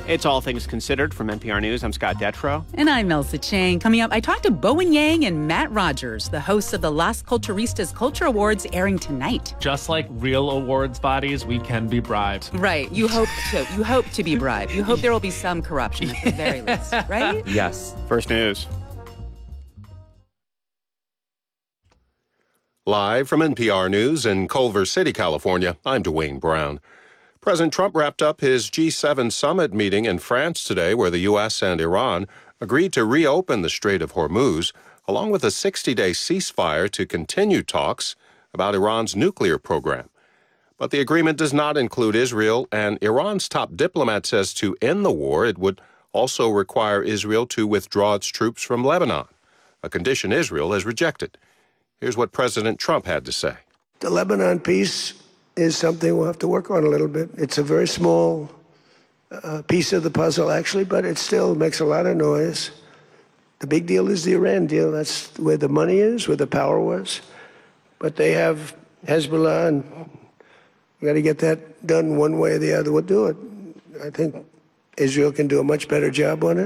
It's All Things Considered from NPR News. I'm Scott Detrow. And I'm Elsa Chang. Coming up, I talked to Bowen Yang and Matt Rogers, the hosts of the Las Culturistas Culture Awards airing tonight. Just like real awards bodies, we can be bribed. Right. You hope to. You hope to be bribed. You hope there will be some corruption at the very least, right? Yes. First news. Live from NPR News in Culver City, California, I'm Dwayne Brown. President Trump wrapped up his G7 summit meeting in France today, where the U.S. and Iran agreed to reopen the Strait of Hormuz, along with a 60-day ceasefire to continue talks about Iran's nuclear program. But the agreement does not include Israel, and Iran's top diplomat says to end the war, it would also require Israel to withdraw its troops from Lebanon, a condition Israel has rejected. Here's what President Trump had to say. The Lebanon peace is something we'll have to work on a little bit. It's a very small piece of the puzzle, actually, but it still makes a lot of noise. The big deal is the Iran deal. That's where the money is, where the power was. But they have Hezbollah, and we got to get that done one way or the other. We'll do it. I think Israel can do a much better job on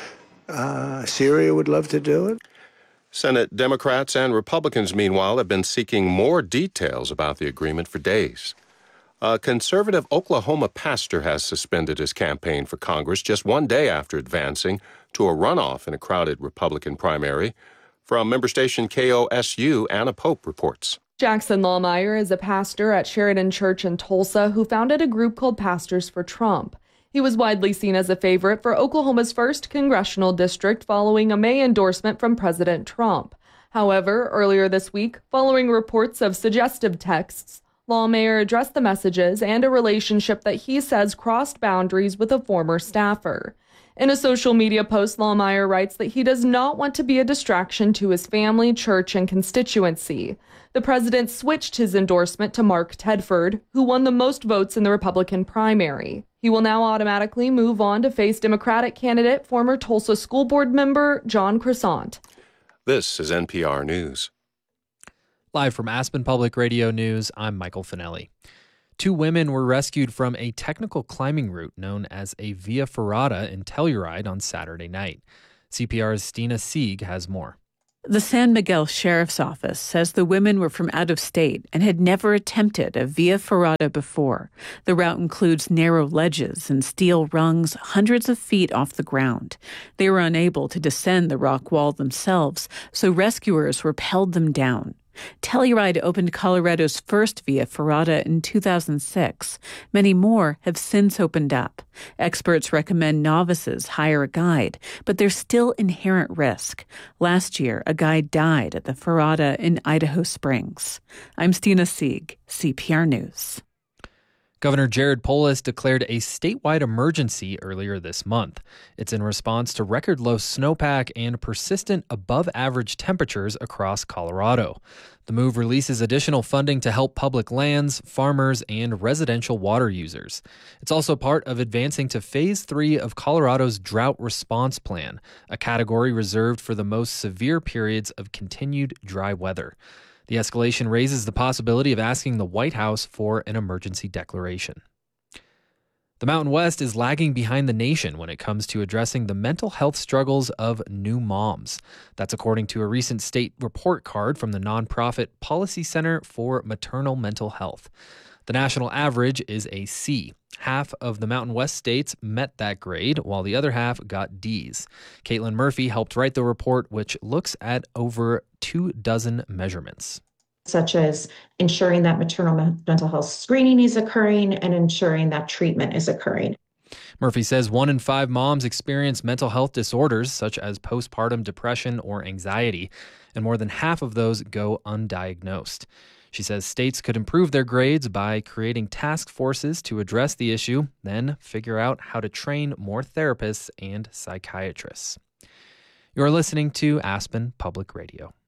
it. Syria would love to do it. Senate Democrats and Republicans, meanwhile, have been seeking more details about the agreement for days. A conservative Oklahoma pastor has suspended his campaign for Congress just one day after advancing to a runoff in a crowded Republican primary. From member station KOSU, Anna Pope reports. Jackson Lawmeyer is a pastor at Sheridan Church in Tulsa who founded a group called Pastors for Trump. He was widely seen as a favorite for Oklahoma's first congressional district following a May endorsement from President Trump. However, earlier this week, following reports of suggestive texts, Lawmeyer addressed the messages and a relationship that he says crossed boundaries with a former staffer. In a social media post, Lawmeyer writes that he does not want to be a distraction to his family, church, and constituency. The president switched his endorsement to Mark Tedford, who won the most votes in the Republican primary. He will now automatically move on to face Democratic candidate, former Tulsa school board member John Crescent. This is NPR News. Live from Aspen Public Radio News, I'm Michael Finelli. 2 women were rescued from a technical climbing route known as a Via Ferrata in Telluride on Saturday night. CPR's Stina Sieg has more. The San Miguel Sheriff's Office says the women were from out of state and had never attempted a Via Ferrata before. The route includes narrow ledges and steel rungs hundreds of feet off the ground. They were unable to descend the rock wall themselves, so rescuers rappelled them down. Telluride opened Colorado's first Via Ferrata in 2006. Many more have since opened up. Experts recommend novices hire a guide, but there's still inherent risk. Last year, a guide died at the Ferrata in Idaho Springs. I'm Stina Sieg, CPR News. Governor Jared Polis declared a statewide emergency earlier this month. It's in response to record low snowpack and persistent above-average temperatures across Colorado. The move releases additional funding to help public lands, farmers, and residential water users. It's also part of advancing to Phase 3 of Colorado's Drought Response Plan, a category reserved for the most severe periods of continued dry weather. The escalation raises the possibility of asking the White House for an emergency declaration. The Mountain West is lagging behind the nation when it comes to addressing the mental health struggles of new moms. That's according to a recent state report card from the nonprofit Policy Center for Maternal Mental Health. The national average is a C. Half of the Mountain West states met that grade, while the other half got Ds. Caitlin Murphy helped write the report, which looks at over 24 measurements, such as ensuring that maternal mental health screening is occurring and ensuring that treatment is occurring. Murphy says 1 in 5 moms experience mental health disorders, such as postpartum depression or anxiety, and more than half of those go undiagnosed. She says states could improve their grades by creating task forces to address the issue, then figure out how to train more therapists and psychiatrists. You're listening to Aspen Public Radio.